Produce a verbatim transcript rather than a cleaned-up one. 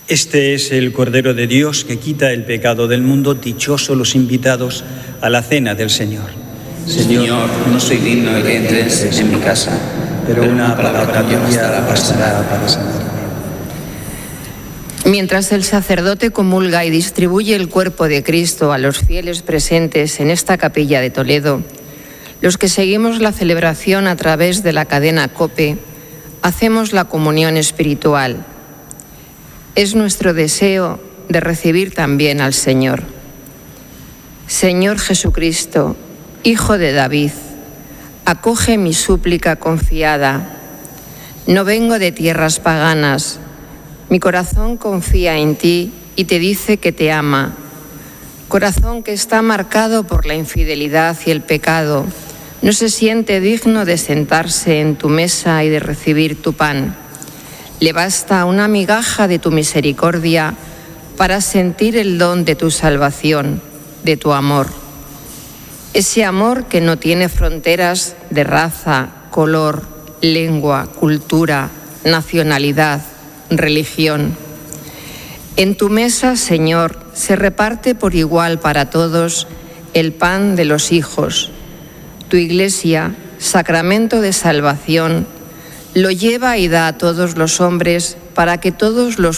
Este es el Cordero de Dios que quita el pecado del mundo. Dichosos los invitados a la cena del Señor. Señor, no soy digno de que entres en mi casa, pero una palabra mía bastará para sanarme. Mientras el sacerdote comulga y distribuye el cuerpo de Cristo a los fieles presentes en esta capilla de Toledo, los que seguimos la celebración a través de la cadena COPE, hacemos la comunión espiritual. Es nuestro deseo de recibir también al Señor. Señor Jesucristo, Hijo de David, acoge mi súplica confiada. No vengo de tierras paganas. Mi corazón confía en ti y te dice que te ama. Corazón que está marcado por la infidelidad y el pecado, no se siente digno de sentarse en tu mesa y de recibir tu pan. Le basta una migaja de tu misericordia para sentir el don de tu salvación, de tu amor. Ese amor que no tiene fronteras de raza, color, lengua, cultura, nacionalidad, religión. En tu mesa, Señor, se reparte por igual para todos el pan de los hijos. Tu Iglesia, sacramento de salvación, lo lleva y da a todos los hombres para que todos los